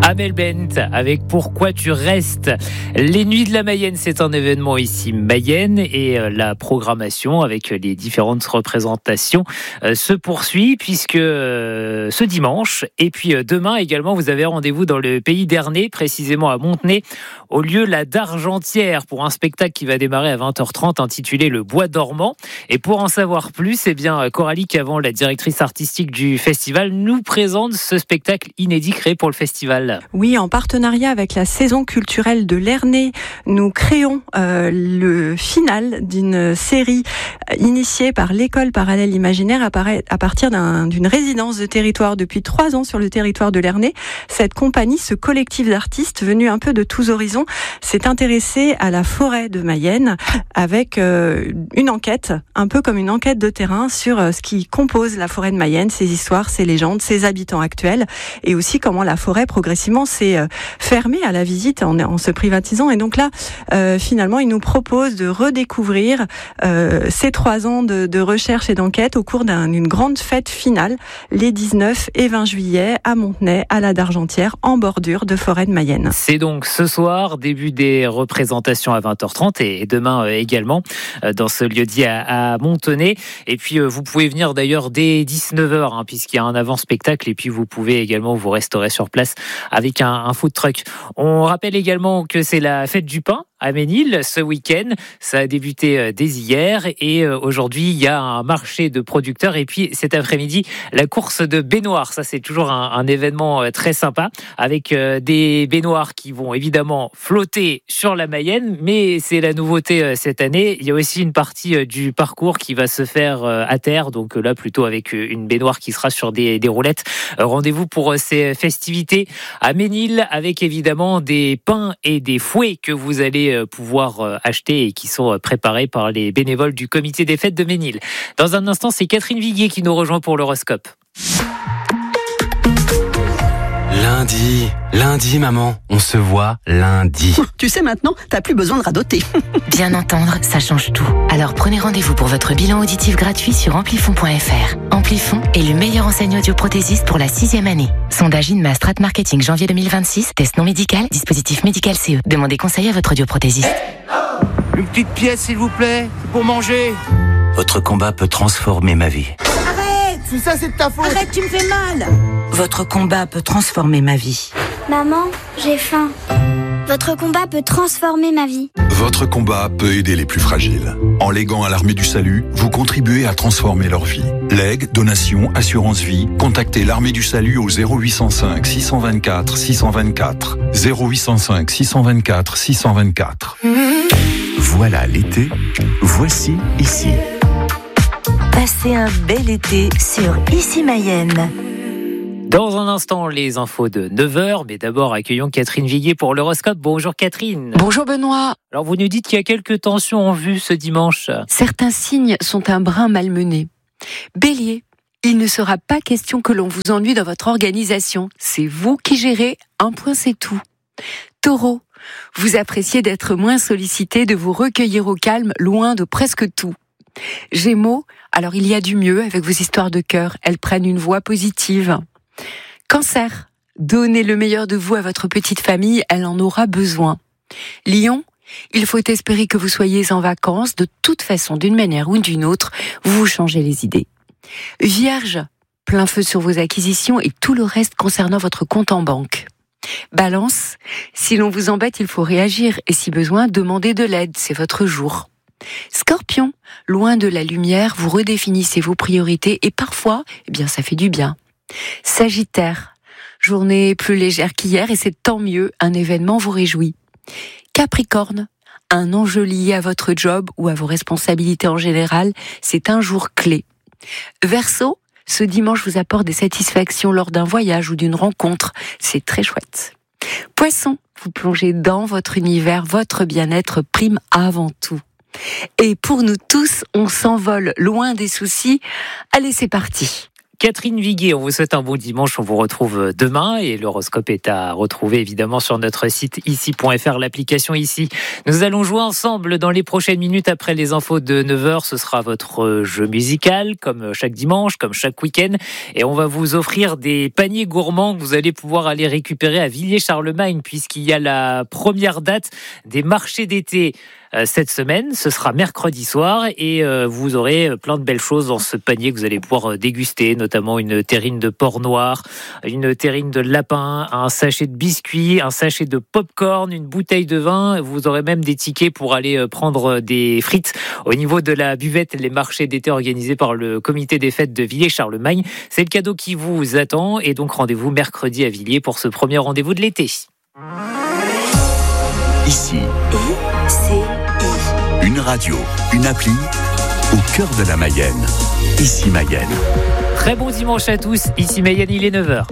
Amel Bent avec Pourquoi tu restes. Les Nuits de la Mayenne, c'est un événement ici Mayenne et la programmation avec les différentes représentations se poursuit puisque ce dimanche et puis demain également vous avez rendez-vous dans le pays d'Ernée, précisément à Montenay, au lieu la d'Argentière pour un spectacle qui va démarrer à 20h30 intitulé Le Bois dormant. Et pour en savoir plus, Coralie Cavant, la directrice artistique du festival, nous présente ce spectacle inédit créé pour le festival. Oui, en partenariat avec la saison culturelle de l'Ernée, nous créons le final d'une série initiée par l'école parallèle imaginaire à partir d'une résidence de territoire depuis 3 ans sur le territoire de l'Ernée. Cette compagnie, ce collectif d'artistes venus un peu de tous horizons, s'est intéressé à la forêt de Mayenne avec une enquête, un peu comme une enquête de terrain sur ce qui compose la forêt de Mayenne, ses histoires, ses légendes, ses habitants actuels et aussi comment la forêt progressivement s'est fermée à la visite en se privatisant. Et donc là, finalement, il nous propose de redécouvrir ces 3 ans de recherche et d'enquête au cours d'une grande fête finale, les 19 et 20 juillet à Montenay, à la d'Argentière, en bordure de forêt de Mayenne. C'est donc ce soir, début des représentations à 20h30 et demain également dans ce lieu-dit à Montenay. Et puis vous pouvez venir d'ailleurs dès 19h puisqu'il y a un avant-spectacle et puis vous pouvez également vous restaurer sur place avec un food truck. On rappelle également que c'est la fête du pain à Ménil ce week-end. Ça a débuté dès hier et aujourd'hui il y a un marché de producteurs et puis cet après-midi la course de baignoires. Ça c'est toujours un événement très sympa avec des baignoires qui vont évidemment flotter sur la Mayenne, mais c'est la nouveauté cette année. Il y a aussi une partie du parcours qui va se faire à terre, donc là plutôt avec une baignoire qui sera sur des roulettes. Rendez-vous pour ces festivités à Ménil avec évidemment des pains et des fouets que vous allez pouvoir acheter et qui sont préparés par les bénévoles du comité des fêtes de Ménil. Dans un instant, c'est Catherine Viguier qui nous rejoint pour l'horoscope. Lundi, maman, on se voit lundi. Tu sais maintenant, t'as plus besoin de radoter. Bien entendre, ça change tout. Alors prenez rendez-vous pour votre bilan auditif gratuit sur amplifon.fr. Amplifon est le meilleur enseigne audioprothésiste pour la 6e année. Sondage INMA Strat Marketing janvier 2026, test non médical, dispositif médical CE. Demandez conseil à votre audioprothésiste. Une petite pièce s'il vous plaît, pour manger. Votre combat peut transformer ma vie. Tout ça c'est de ta faute. Arrête, tu me fais mal. Votre combat peut transformer ma vie. Maman, j'ai faim. Votre combat peut transformer ma vie. Votre combat peut aider les plus fragiles. En léguant à l'Armée du Salut, vous contribuez à transformer leur vie. Legs, donations, assurance vie, contactez l'Armée du Salut au 0805 624 624. 0805 624 624. Voilà l'été, voici ici. Passez un bel été sur Ici Mayenne. Dans un instant, les infos de 9h, mais d'abord accueillons Catherine Viguier pour l'horoscope. Bonjour Catherine. Bonjour Benoît. Alors vous nous dites qu'il y a quelques tensions en vue ce dimanche. Certains signes sont un brin malmenés. Bélier, il ne sera pas question que l'on vous ennuie dans votre organisation. C'est vous qui gérez, un point c'est tout. Taureau, vous appréciez d'être moins sollicité, de vous recueillir au calme, loin de presque tout. Gémeaux, alors il y a du mieux avec vos histoires de cœur, elles prennent une voix positive. Cancer, donnez le meilleur de vous à votre petite famille, elle en aura besoin. Lion, il faut espérer que vous soyez en vacances, de toute façon, d'une manière ou d'une autre, vous vous changez les idées. Vierge, plein feu sur vos acquisitions et tout le reste concernant votre compte en banque. Balance, si l'on vous embête, il faut réagir et si besoin, demandez de l'aide, c'est votre jour. Scorpion, loin de la lumière, vous redéfinissez vos priorités et parfois, ça fait du bien. Sagittaire, journée plus légère qu'hier et c'est tant mieux, un événement vous réjouit. Capricorne, un enjeu lié à votre job ou à vos responsabilités en général, c'est un jour clé. Verseau, ce dimanche vous apporte des satisfactions lors d'un voyage ou d'une rencontre, c'est très chouette. Poisson, vous plongez dans votre univers, votre bien-être prime avant tout. Et pour nous tous, on s'envole loin des soucis. Allez, c'est parti. Catherine Viguier, on vous souhaite un bon dimanche. On vous retrouve demain et l'horoscope est à retrouver évidemment sur notre site ici.fr, l'application ici. Nous allons jouer ensemble dans les prochaines minutes après les infos de 9h. Ce sera votre jeu musical comme chaque dimanche, comme chaque week-end. Et on va vous offrir des paniers gourmands que vous allez pouvoir aller récupérer à Villiers-Charlemagne puisqu'il y a la première date des marchés d'été. Cette semaine, ce sera mercredi soir et vous aurez plein de belles choses dans ce panier que vous allez pouvoir déguster, notamment une terrine de porc noir, une terrine de lapin, un sachet de biscuits, un sachet de pop-corn, une bouteille de vin. Vous aurez même des tickets pour aller prendre des frites au niveau de la buvette, les marchés d'été organisés par le comité des fêtes de Villiers-Charlemagne. C'est le cadeau qui vous attend et donc rendez-vous mercredi à Villiers pour ce premier rendez-vous de l'été. Ici. Une radio, une appli, au cœur de la Mayenne. Ici Mayenne. Très bon dimanche à tous, ici Mayenne, il est 9h.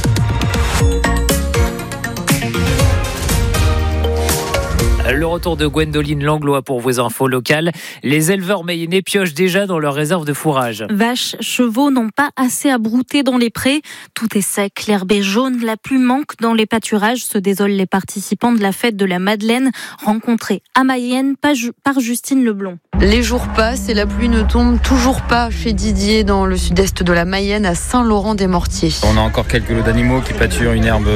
Le retour de Gwendoline Langlois pour vos infos locales. Les éleveurs mayennais piochent déjà dans leur réserve de fourrage. Vaches, chevaux n'ont pas assez à brouter dans les prés. Tout est sec, l'herbe est jaune, la pluie manque dans les pâturages, se désolent les participants de la fête de la Madeleine, rencontrés à Mayenne par Justine Leblond. Les jours passent et la pluie ne tombe toujours pas chez Didier dans le sud-est de la Mayenne, à Saint-Laurent-des-Mortiers. On a encore quelques lots d'animaux qui pâturent une herbe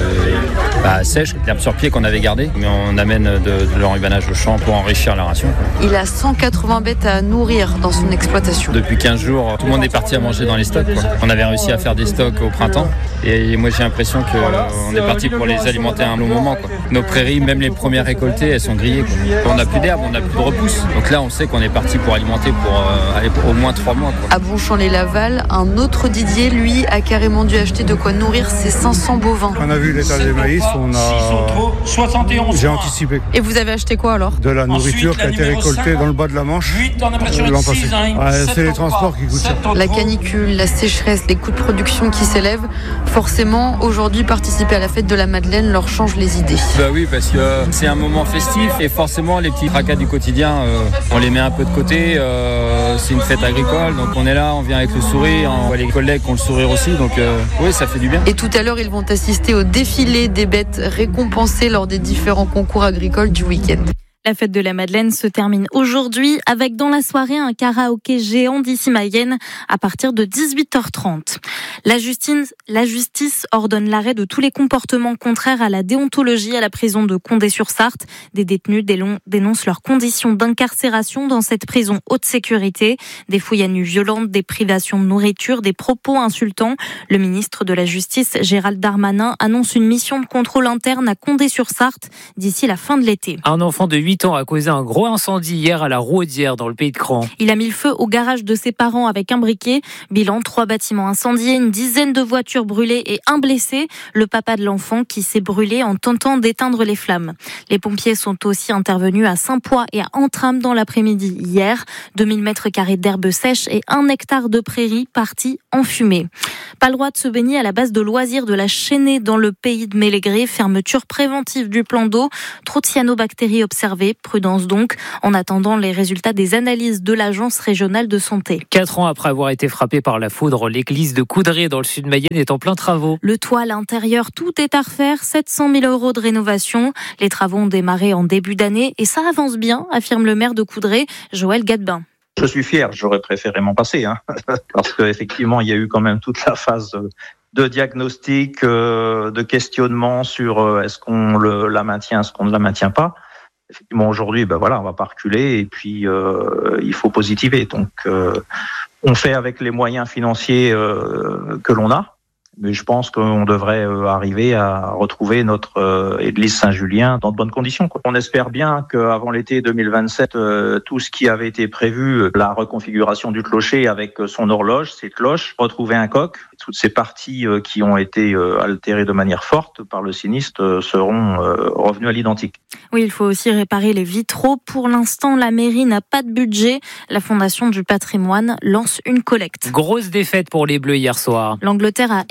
sèche, l'herbe sur pied qu'on avait gardée, mais on amène de l'enrubanage au champ pour enrichir la ration. Il a 180 bêtes à nourrir dans son exploitation. Depuis 15 jours, tout le monde est parti à manger dans les stocks. On avait réussi à faire des stocks au printemps et moi j'ai l'impression qu'on est parti pour les alimenter à un long moment. Nos prairies, même les premières récoltées, elles sont grillées. On n'a plus d'herbe, on n'a plus de repousse. Donc là on sait qu'on est parti pour alimenter pour au moins 3 mois. À Bonchamp-les-Laval, un autre Didier, lui, a carrément dû acheter de quoi nourrir ses 500 bovins. On a vu l'état des maïs, j'ai anticipé. Et vous avez acheté quoi alors ? De la nourriture qui a été récoltée dans le bas de la Manche l'an passé. C'est les transports qui coûtent cher. La canicule, la sécheresse, les coûts de production qui s'élèvent, forcément aujourd'hui participer à la fête de la Madeleine leur change les idées. Bah oui, parce que c'est un moment festif et forcément les petits tracas du quotidien, on les met un peu de côté. C'est une fête agricole, donc on est là, on vient avec le sourire, on voit les collègues qui ont le sourire aussi, donc oui, ça fait du bien. Et tout à l'heure, ils vont assister au défilé des bêtes récompensées lors des différents concours agricoles du week-end. La fête de la Madeleine se termine aujourd'hui avec dans la soirée un karaoké géant d'ici Mayenne à partir de 18h30. La justice ordonne l'arrêt de tous les comportements contraires à la déontologie à la prison de Condé-sur-Sarthe. Des détenus dénoncent leurs conditions d'incarcération dans cette prison haute sécurité. Des fouilles à nu violentes, des privations de nourriture, des propos insultants. Le ministre de la Justice, Gérald Darmanin, annonce une mission de contrôle interne à Condé-sur-Sarthe d'ici la fin de l'été. Un enfant de 8 ans a causé un gros incendie hier à la Rouaudière dans le pays de Cran. Il a mis le feu au garage de ses parents avec un briquet. Bilan, 3 bâtiments incendiés, une dizaine de voitures brûlées et un blessé. Le papa de l'enfant qui s'est brûlé en tentant d'éteindre les flammes. Les pompiers sont aussi intervenus à Saint-Poix et à Antrim dans l'après-midi hier. 2000 mètres carrés d'herbe sèche et 1 hectare de prairie partis en fumée. Pas le droit de se baigner à la base de loisirs de la Chênaie dans le pays de Mélégré. Fermeture préventive du plan d'eau. Trop de cyanobactéries observées. Prudence donc, en attendant les résultats des analyses de l'Agence régionale de santé. 4 ans après avoir été frappée par la foudre, l'église de Coudray dans le sud Mayenne est en plein travaux. Le toit, l'intérieur, tout est à refaire. 700 000 € de rénovation. Les travaux ont démarré en début d'année et ça avance bien, affirme le maire de Coudray, Joël Gadebin. Je suis fier, j'aurais préféré m'en passer, parce qu'effectivement, il y a eu quand même toute la phase de diagnostic, de questionnement sur est-ce qu'on la maintient, est-ce qu'on ne la maintient pas. Effectivement, aujourd'hui, on va pas reculer et puis il faut positiver. Donc, on fait avec les moyens financiers que l'on a. Mais je pense qu'on devrait arriver à retrouver notre église Saint-Julien dans de bonnes conditions. On espère bien qu'avant l'été 2027, tout ce qui avait été prévu, la reconfiguration du clocher avec son horloge, ses cloches, retrouver un coq, toutes ces parties qui ont été altérées de manière forte par le sinistre seront revenues à l'identique. Oui, il faut aussi réparer les vitraux. Pour l'instant, la mairie n'a pas de budget. La Fondation du patrimoine lance une collecte. Grosse défaite pour les Bleus hier soir. L'Angleterre a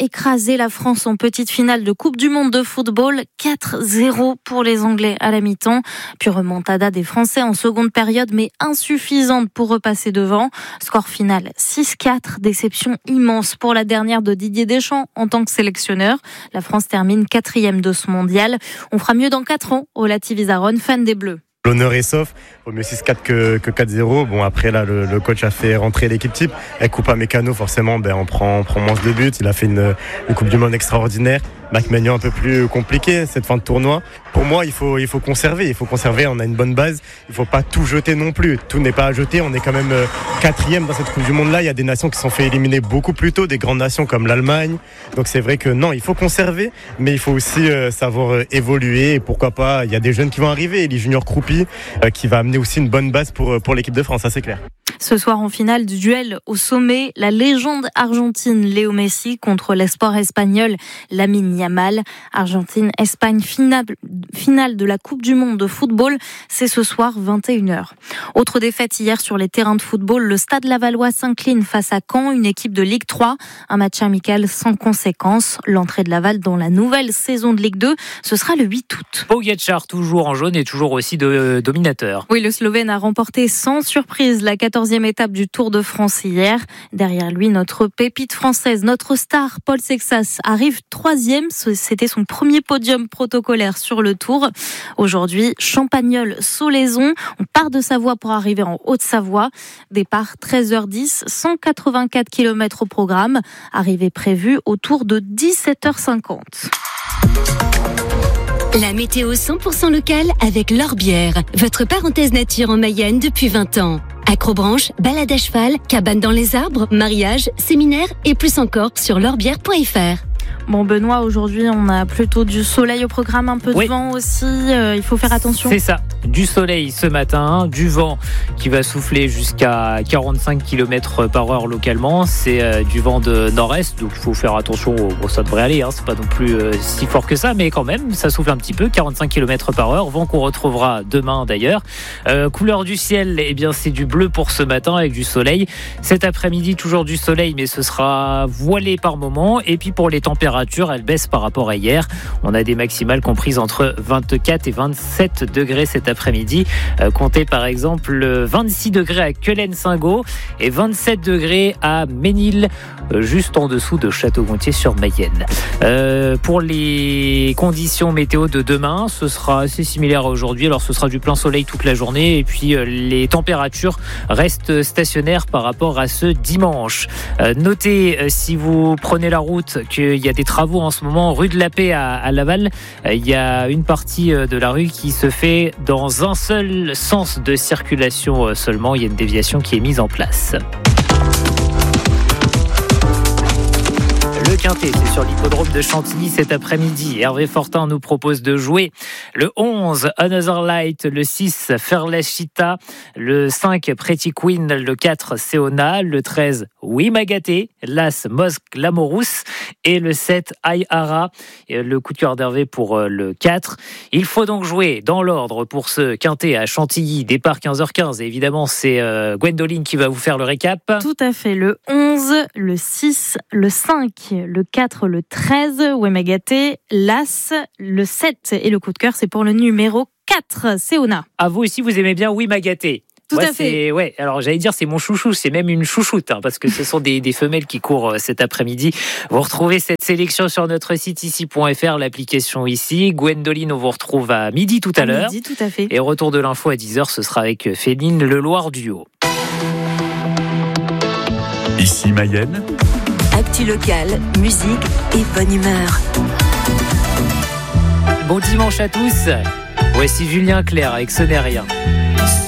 écrasé la France en petite finale de Coupe du Monde de football. 4-0 pour les Anglais à la mi-temps. Puis remontada des Français en seconde période, mais insuffisante pour repasser devant. Score final 6-4. Déception immense pour la dernière de Didier Deschamps en tant que sélectionneur. La France termine 4e de ce mondial. On fera mieux dans 4 ans au Lati Vizaron, fan des Bleus. L'honneur est sauf, vaut mieux 6-4 que 4-0. Bon, après là, le coach a fait rentrer l'équipe type. Avec Coupa Mécano, forcément, on prend moins de buts. Il a fait une Coupe du Monde extraordinaire. Mac Magnan un peu plus compliqué cette fin de tournoi. Pour moi, il faut conserver. On a une bonne base. Il faut pas tout jeter non plus. Tout n'est pas à jeter. On est quand même 4e dans cette Coupe du Monde là. Il y a des nations qui se sont fait éliminer beaucoup plus tôt, des grandes nations comme l'Allemagne. Donc c'est vrai que non, il faut conserver, mais il faut aussi savoir évoluer. Et pourquoi pas, il y a des jeunes qui vont arriver. Les juniors Croupi qui va amener aussi une bonne base pour l'équipe de France, ça c'est clair. Ce soir en finale du duel au sommet, la légende argentine Léo Messi contre l'espoir espagnol Lamine Yamal. Argentine-Espagne, finale de la Coupe du Monde de football, c'est ce soir 21h. Autre défaite hier sur les terrains de football, le Stade Lavallois s'incline face à Caen, une équipe de Ligue 3. Un match amical sans conséquence. L'entrée de Laval dans la nouvelle saison de Ligue 2, ce sera le 8 août. Pogačar toujours en jaune et toujours aussi dominateur. Oui, le Slovène a remporté sans surprise la 14e étape du Tour de France hier. Derrière lui, notre pépite française, notre star, Paul Sexas, arrive 3e. C'était son premier podium protocolaire sur le Tour. Aujourd'hui, Champagnole-Solaison. On part de Savoie pour arriver en Haute-Savoie. Départ 13h10, 184 km au programme. Arrivée prévue autour de 17h50. La météo 100% locale avec L'Orbière, votre parenthèse nature en Mayenne depuis 20 ans. Acrobranche, balade à cheval, cabane dans les arbres, mariage, séminaire et plus encore sur l'orbière.fr. Bon Benoît, aujourd'hui on a plutôt du soleil au programme, un peu de vent aussi, il faut faire attention. C'est ça, du soleil ce matin, du vent qui va souffler jusqu'à 45 km/h localement, c'est du vent de nord-est, donc il faut faire attention, ça devrait aller, c'est pas non plus si fort que ça, mais quand même ça souffle un petit peu, 45 km/h, vent qu'on retrouvera demain d'ailleurs. Couleur du ciel, eh bien c'est du bleu pour ce matin avec du soleil. Cet après-midi toujours du soleil, mais ce sera voilé par moments, et puis pour les températures, elle baisse par rapport à hier. On a des maximales comprises entre 24 et 27 degrés cet après-midi. Comptez par exemple 26 degrés à Quelen-Singot et 27 degrés à Ménil, juste en dessous de Château-Gontier-sur-Mayenne. Pour les conditions météo de demain, ce sera assez similaire à aujourd'hui. Alors ce sera du plein soleil toute la journée et puis les températures restent stationnaires par rapport à ce dimanche. Notez, si vous prenez la route, qu'il y a des travaux en ce moment rue de la Paix à Laval. Il y a une partie de la rue qui se fait dans un seul sens de circulation seulement. Il y a une déviation qui est mise en place. Le Quintet, c'est sur l'hippodrome de Chantilly cet après-midi. Hervé Fortin nous propose de jouer le 11, Another Light, le 6, Ferlachita, le 5, Pretty Queen, le 4, Seona, le 13, Oui Magaté, l'As, Mosque, Lamorous et le 7, Ayara. Le coup de cœur d'Hervé pour le 4. Il faut donc jouer dans l'ordre pour ce Quintet à Chantilly, départ 15h15. Et évidemment, c'est Gwendoline qui va vous faire le récap. Tout à fait, le 11, le 6, le 5, le 4, le 13, Wemagaté, l'As, le 7 et le coup de cœur, c'est pour le numéro 4, Seona. Ah, vous aussi, vous aimez bien Oui Magaté. Tout à fait. Ouais, alors j'allais dire c'est mon chouchou, c'est même une chouchoute parce que ce sont des femelles qui courent cet après-midi. Vous retrouvez cette sélection sur notre site ici.fr, l'application ici. Gwendoline, on vous retrouve à midi tout à l'heure. Midi, tout à fait. Et retour de l'info à 10h, ce sera avec Féline Le Loir Duo. Ici Mayenne. Actu locale, musique et bonne humeur. Bon dimanche à tous. Voici Julien Clerc avec Ce n'est rien.